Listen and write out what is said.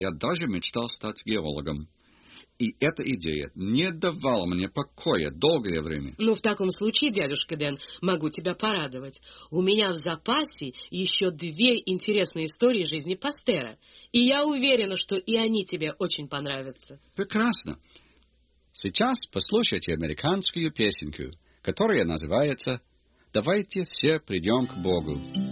Я даже мечтал стать геологом. И эта идея не давала мне покоя долгое время. Ну, в таком случае, дядюшка Дэн, могу тебя порадовать. У меня в запасе еще 2 интересные истории жизни Пастера. И я уверена, что и они тебе очень понравятся. Прекрасно. Сейчас послушайте американскую песенку, которая называется «Давайте все придем к Богу».